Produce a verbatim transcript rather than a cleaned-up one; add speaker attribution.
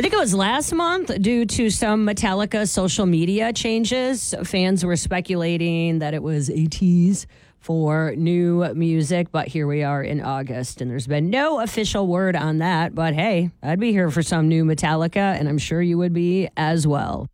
Speaker 1: I think it was last month, due to some Metallica social media changes, fans were speculating that it was a tease for new music, but here we are in August, and there's been no official word on that. But hey, I'd be here for some new Metallica, and I'm sure you would be as well.